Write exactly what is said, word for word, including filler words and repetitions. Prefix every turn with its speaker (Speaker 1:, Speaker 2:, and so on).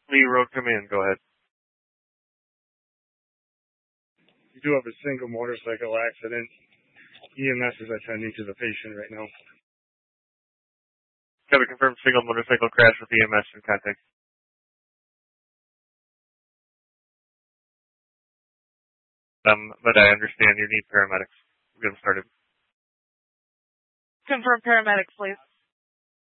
Speaker 1: Lee Road Command, go ahead.
Speaker 2: You do have a single motorcycle accident. E M S is attending to the patient right now.
Speaker 1: Have a confirmed single motorcycle crash with E M S in contact. Um, but I understand you need paramedics. We'll get them started.
Speaker 3: Confirm paramedics, please.